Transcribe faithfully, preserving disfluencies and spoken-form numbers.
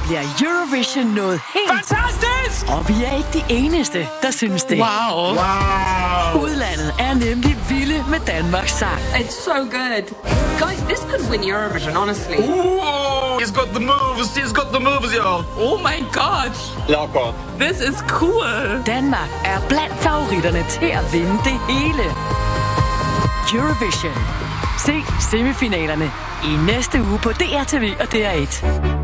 bliver Eurovision noget helt... Fantastisk! Og vi er ikke de eneste, der synes det. Wow. Wow. Udlandet er nemlig vilde med Danmarks sang. It's so good. Guys, this could win Eurovision, honestly. Ooh, he's got the moves. He's got the moves, y'all. Oh my god. Locker. This is cool. Danmark er blandt favoritterne til at vinde det hele. Eurovision. Se semifinalerne i næste uge på D R T V og D R et.